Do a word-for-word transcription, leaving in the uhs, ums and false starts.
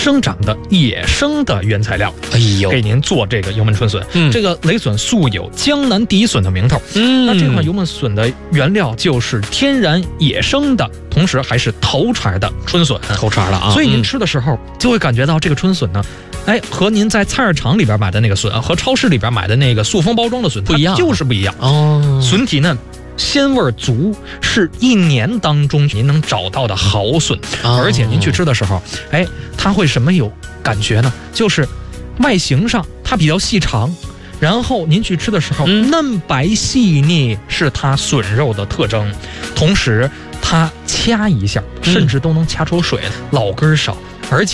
生长的野生的原材料， 哎呦， 给您做这个油焖春笋。 嗯、 这个雷笋素有江南第一笋的名头。 嗯， 那这款油焖笋的原料就是天然野生的，同时还是头茬的春笋， 头茬了啊。 所以您吃的时候就会感觉到这个春笋呢，哎，和您在菜市场里边买的那个笋，和超市里边买的那个塑封包装的笋不一样， 就是不一样哦。 笋体嫩，鲜味足，是一年当中您能找到的好笋。 哦、 而且您去吃的时候，哎，它会什么有感觉呢？就是外形上它比较细长。然后您去吃的时候， 嗯、 嫩白细腻是它笋肉的特征，同时它掐一下，甚至都能掐出水来，老根少，